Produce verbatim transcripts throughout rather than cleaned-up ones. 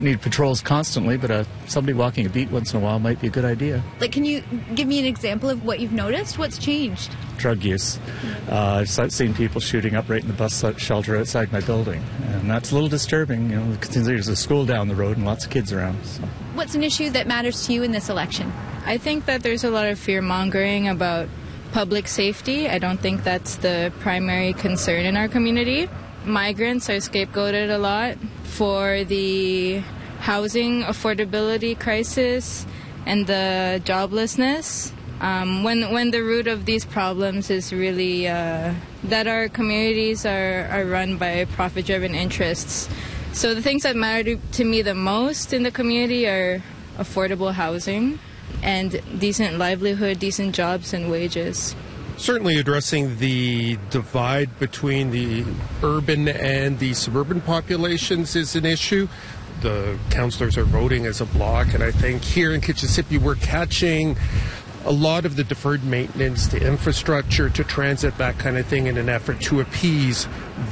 Need patrols constantly, but uh, somebody walking a beat once in a while might be a good idea. Like, can you give me an example of what you've noticed? What's changed? Drug use. Uh, I've seen people shooting up right in the bus shelter outside my building, and that's a little disturbing, you know, because there's a school down the road and lots of kids around. So. What's an issue that matters to you in this election? I think that there's a lot of fear-mongering about public safety. I don't think that's the primary concern in our community. Migrants are scapegoated a lot for the housing affordability crisis and the joblessness. Um, when when the root of these problems is really uh, that our communities are, are run by profit-driven interests. So the things that matter to, to me the most in the community are affordable housing and decent livelihood, decent jobs and wages. Certainly addressing the divide between the urban and the suburban populations is an issue. The councillors are voting as a bloc, and I think here in Kitchissippi we're catching a lot of the deferred maintenance to infrastructure, to transit, that kind of thing, in an effort to appease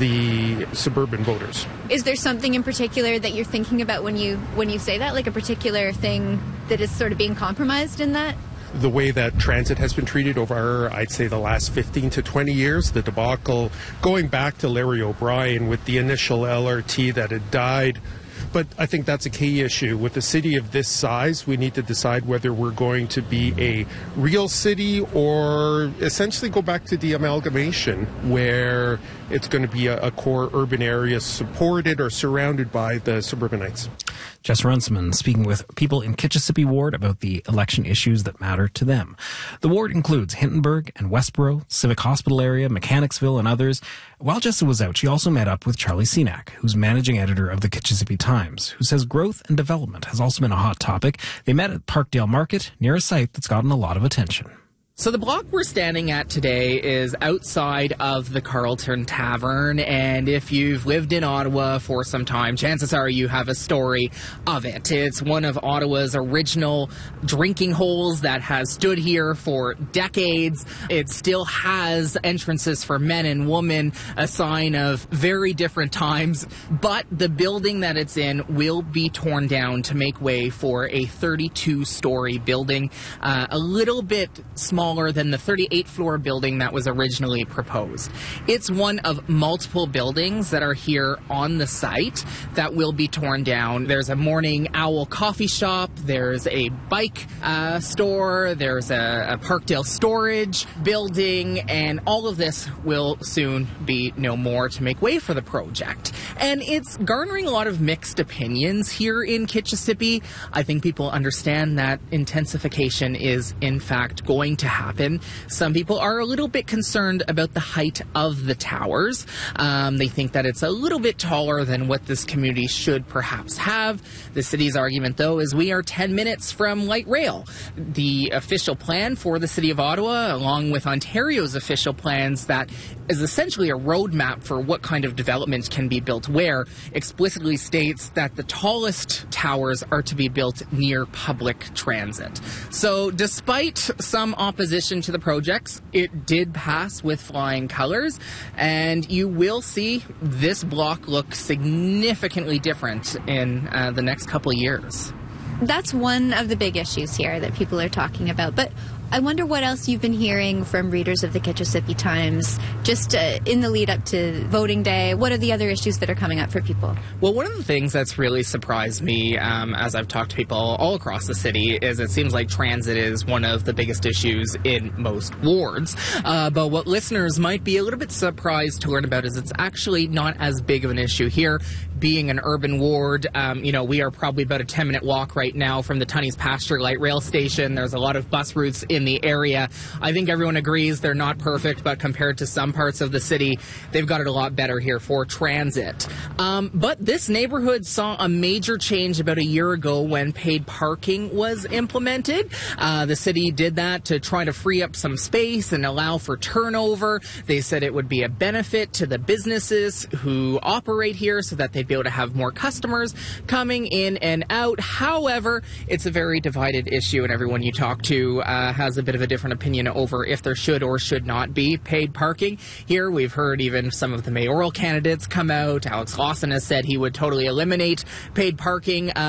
the suburban voters. Is there something in particular that you're thinking about when you when you say that, like a particular thing that is sort of being compromised in that? The way that transit has been treated over, I'd say, the last fifteen to twenty years, the debacle going back to Larry O'Brien with the initial L R T that had died. But I think that's a key issue. With a city of this size, we need to decide whether we're going to be a real city or essentially go back to the amalgamation, where it's going to be a, a core urban area supported or surrounded by the suburbanites. Jess Runciman speaking with people in Kitchissippi Ward about the election issues that matter to them. The ward includes Hintonburg and Westboro, Civic Hospital area, Mechanicsville, and others. While Jessa was out, she also met up with Charlie Cenac, who's managing editor of the Kitchissippi Times, who says growth and development has also been a hot topic. They met at Parkdale Market, near a site that's gotten a lot of attention. So the block we're standing at today is outside of the Carlton Tavern, and if you've lived in Ottawa for some time, chances are you have a story of it. It's one of Ottawa's original drinking holes that has stood here for decades. It still has entrances for men and women, a sign of very different times, but the building that it's in will be torn down to make way for a thirty-two story building, uh, a little bit smaller than the thirty-eight floor building that was originally proposed. It's one of multiple buildings that are here on the site that will be torn down. There's a Morning Owl coffee shop, there's a bike uh, store, there's a, a Parkdale storage building, and all of this will soon be no more to make way for the project. And it's garnering a lot of mixed opinions here in Kitchissippi. I think people understand that intensification is in fact going to happen. happen. Some people are a little bit concerned about the height of the towers. Um, they think that it's a little bit taller than what this community should perhaps have. The city's argument, though, is we are ten minutes from light rail. The official plan for the City of Ottawa, along with Ontario's official plans, that is essentially a roadmap for what kind of development can be built where, explicitly states that the tallest towers are to be built near public transit. So despite some opposition to the projects, it did pass with flying colors, and you will see this block look significantly different in uh, the next couple of years. That's one of the big issues here that people are talking about, but I wonder what else you've been hearing from readers of the Kitchissippi Times just uh, in the lead up to voting day. What are the other issues that are coming up for people? Well, one of the things that's really surprised me um, as I've talked to people all across the city is it seems like transit is one of the biggest issues in most wards. Uh, but what listeners might be a little bit surprised to learn about is it's actually not as big of an issue here. Being an urban ward, um, you know, we are probably about a ten minute walk right now from the Tunney's Pasture Light Rail Station. There's a lot of bus routes in the area. I think everyone agrees they're not perfect, but compared to some parts of the city, they've got it a lot better here for transit. Um, but this neighborhood saw a major change about a year ago when paid parking was implemented. Uh, the city did that to try to free up some space and allow for turnover. They said it would be a benefit to the businesses who operate here so that they'd be able to have more customers coming in and out. However, it's a very divided issue, and everyone you talk to uh, has has a bit of a different opinion over if there should or should not be paid parking. Here we've heard even some of the mayoral candidates come out. Alex Lawson has said he would totally eliminate paid parking. Uh,